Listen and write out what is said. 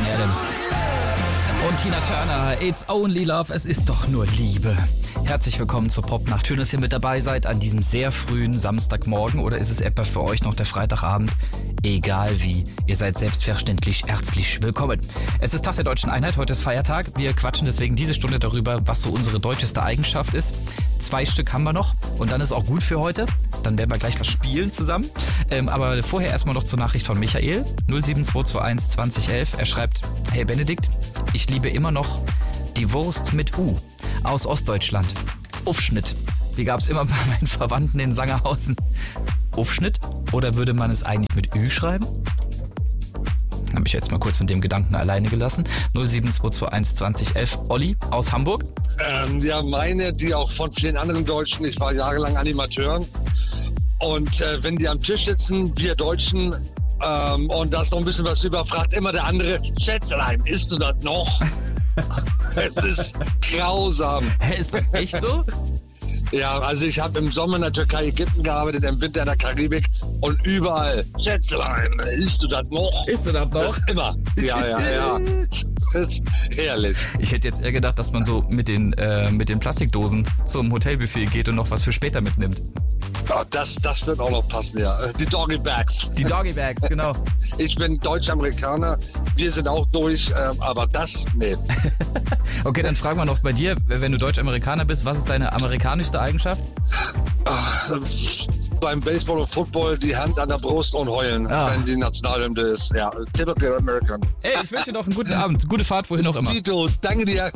Bryan Adams und Tina Turner. It's only love, es ist doch nur Liebe. Herzlich willkommen zur Popnacht. Schön, dass ihr mit dabei seid an diesem sehr frühen Samstagmorgen. Oder ist es etwa für euch noch der Freitagabend? Egal wie, ihr seid selbstverständlich herzlich willkommen. Es ist Tag der Deutschen Einheit, heute ist Feiertag. Wir quatschen deswegen diese Stunde darüber, was so unsere deutscheste Eigenschaft ist. 2 Stück haben wir noch und dann ist auch gut für heute. Dann werden wir gleich was spielen zusammen. Aber vorher erstmal noch zur Nachricht von Michael. 07221 2011. Er schreibt, hey Benedikt, ich liebe immer noch die Wurst mit U aus Ostdeutschland. Aufschnitt. Die gab es immer bei meinen Verwandten in Sangerhausen. Aufschnitt? Oder würde man es eigentlich mit Ü schreiben? Habe ich jetzt mal kurz mit dem Gedanken alleine gelassen. 07221 2011. Olli aus Hamburg. Ja, meine, die auch von vielen anderen Deutschen. Ich war jahrelang Animateur. Und wenn die am Tisch sitzen, wir Deutschen, und da ist noch ein bisschen was über, fragt immer der andere, Schätzelein, isst du das noch? Es ist grausam. Hä, ist das echt so? Ja, also ich habe im Sommer in der Türkei, Ägypten gearbeitet, im Winter in der Karibik und überall, Schätzelein, isst du das noch? Isst du das noch? Das ist immer. Ja. Das ist herrlich. Ich hätte jetzt eher gedacht, dass man so mit den Plastikdosen zum Hotelbuffet geht und noch was für später mitnimmt. Ja, das wird auch noch passen, ja. Die Doggy Bags. Die Doggy Bags, genau. Ich bin Deutsch-Amerikaner, wir sind auch durch, aber das, nee. Okay, dann fragen wir noch bei dir, wenn du Deutsch-Amerikaner bist, was ist deine amerikanischste Eigenschaft? Beim Baseball und Football die Hand an der Brust und heulen, wenn die Nationalhymne ist. Ja, typical American. Ey, ich wünsche dir noch einen guten Abend, gute Fahrt, wohin auch immer. Tito, danke dir.